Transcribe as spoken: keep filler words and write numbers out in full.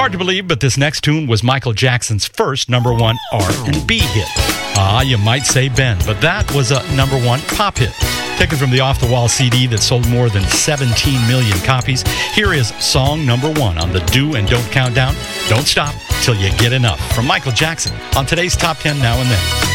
Hard to believe, but this next tune was Michael Jackson's first number one R and B hit. Ah, you might say Ben, but that was a number one pop hit. Taken from the Off the Wall C D that sold more than seventeen million copies, here is song number one on the Do and Don't Countdown. Don't stop till you get enough from Michael Jackson on today's Top ten Now and Then.